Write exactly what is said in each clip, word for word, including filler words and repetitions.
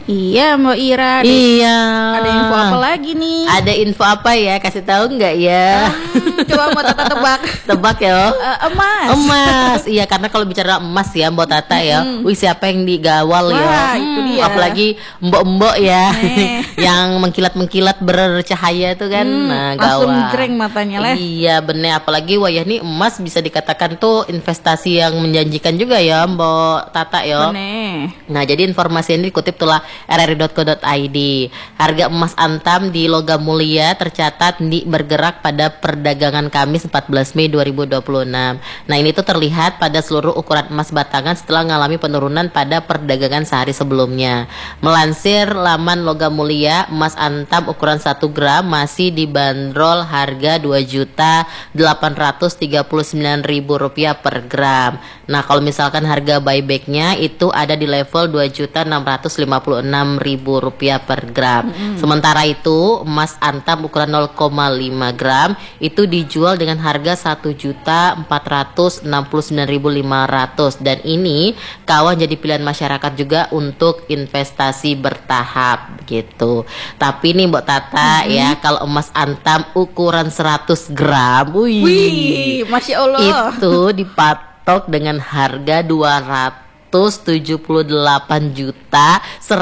Iya Mbak Ira. Ada, Iya. Ada info apa lagi nih? Ada info apa ya? Kasih tahu nggak ya? Hmm, coba Mbak Tata tebak. Tebak ya. Uh, emas. Emas. Iya, karena kalau bicara emas ya Mbak Tata ya. Hmm. Wih, siapa yang digawal ya? Wah, itu Hmm, dia. apalagi mbok-mbok ya. Eh. Yang mengkilat-mengkilat bercahaya itu kan. Hmm, Nah, langsung gawat. jreng matanya leh. Iya, bener. Apalagi wayah nih emas bisa dikatakan tuh investasi yang menjanjikan juga ya Mbak Tata ya. Bener. Nah, jadi informasi ini dikutip tulah r r i dot co dot i d. Harga emas antam di Logam Mulia tercatat di bergerak pada perdagangan Kamis empat belas Mei dua ribu dua puluh enam. Nah, ini tuh terlihat pada seluruh ukuran emas batangan setelah mengalami penurunan pada perdagangan sehari sebelumnya. Melansir laman Logam Mulia, emas antam ukuran satu gram masih dibanderol harga dua juta delapan ratus tiga puluh sembilan ribu rupiah per gram. Nah, kalau misalkan harga buybacknya itu ada di level dua juta enam ratus lima puluh enam ribu rupiah per gram. Mm-hmm. Sementara itu emas antam ukuran nol koma lima gram itu dijual dengan harga satu juta empat ratus enam puluh sembilan ribu lima ratus, dan ini kawan jadi pilihan masyarakat juga untuk investasi bertahap gitu. Tapi nih Mbak Tata, mm-hmm, ya, kalau emas antam ukuran seratus gram, wih, wih, Masya Allah, itu dipatok dengan harga dua ratus tujuh puluh delapan juta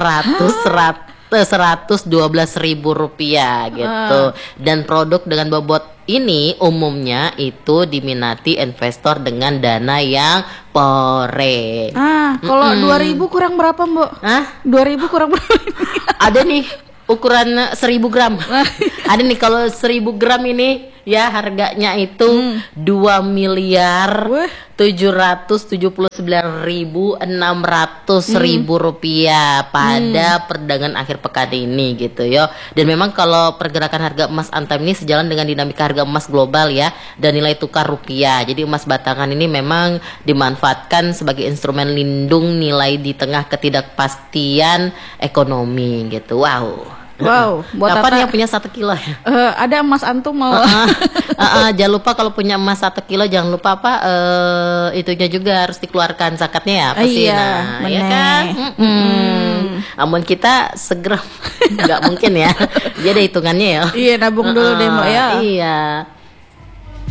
seratus dua belas ribu rupiah gitu. Uh. Dan produk dengan bobot ini umumnya itu diminati investor dengan dana yang pore. Ah, kalau mm-hmm. dua ribu kurang berapa, Mbak? Hah? dua ribu kurang berapa? Ada nih ukuran seribu gram. Ada nih kalau seribu gram ini ya harganya itu hmm. dua miliar tujuh ratus tujuh puluh sembilan ribu enam ratus ribu rupiah pada hmm. perdagangan akhir pekan ini gitu ya. Dan memang kalau pergerakan harga emas antam ini sejalan dengan dinamika harga emas global ya, dan nilai tukar rupiah. Jadi emas batangan ini memang dimanfaatkan sebagai instrumen lindung nilai di tengah ketidakpastian ekonomi gitu. Wow. Wow, buat kapan Tata, yang punya satu kilo ya? Uh, ada emas antum mau? Uh, uh, uh, uh, jangan lupa kalau punya emas satu kilo, jangan lupa apa uh, itunya juga harus dikeluarkan zakatnya ya, apa sih? Iya, nah, ya kan? Mm-mm. Mm. Namun kita segera nggak mungkin ya, dia ada hitungannya ya. Iya, nabung dulu uh, deh Mbak ya. Iya.